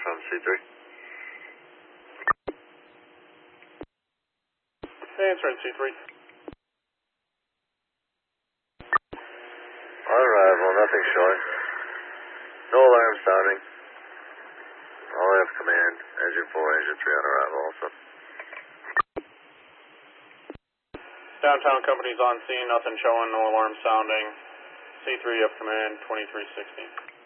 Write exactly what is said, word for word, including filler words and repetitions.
from C three. Answering C three. On arrival, nothing showing. No alarm sounding. All I have command, engine four, engine three on arrival also. Downtown company's on scene, nothing showing, no alarm sounding. C three, up command, twenty-three sixteen.